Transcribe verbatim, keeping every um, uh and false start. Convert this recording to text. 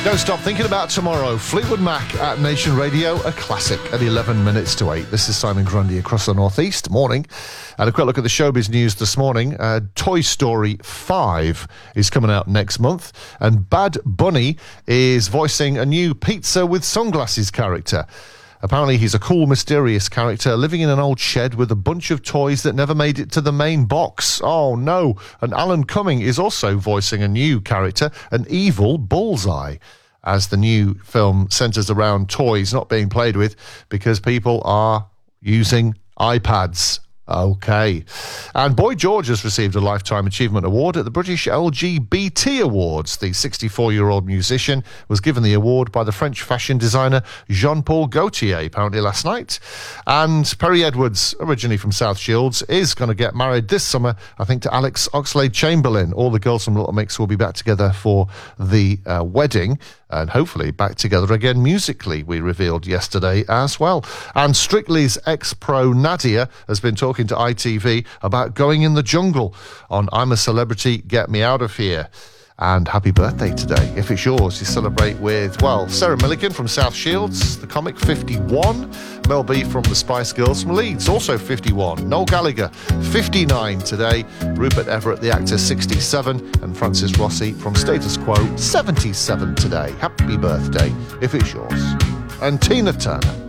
Don't stop thinking about tomorrow. Fleetwood Mac at Nation Radio, a classic at eleven minutes to eight. This is Simon Grundy across the Northeast. Morning. And a quick look at the showbiz news this morning. Uh, Toy Story five is coming out next month. And Bad Bunny is voicing a new Pizza with Sunglasses character. Apparently he's a cool, mysterious character living in an old shed with a bunch of toys that never made it to the main box. Oh no. And Alan Cumming is also voicing a new character, an evil Bullseye, as the new film centres around toys not being played with because people are using iPads. Okay. And Boy George has received a Lifetime Achievement Award at the British L G B T Awards. The sixty-four-year-old musician was given the award by the French fashion designer Jean-Paul Gaultier, apparently last night. And Perry Edwards, originally from South Shields, is going to get married this summer, I think, to Alex Oxlade-Chamberlain. All the girls from Little Mix will be back together for the uh, wedding. And hopefully back together again musically, we revealed yesterday as well. And Strictly's ex-pro Nadia has been talking to I T V about going in the jungle on I'm a Celebrity, Get Me Out of Here. And happy birthday today. If it's yours, you celebrate with, well, Sarah Millican from South Shields, the comic, fifty-one. Mel B from the Spice Girls from Leeds, also fifty-one. Noel Gallagher, fifty-nine today. Rupert Everett, the actor, sixty-seven. And Francis Rossi from Status Quo, seventy-seven today. Happy birthday, if it's yours. And Tina Turner.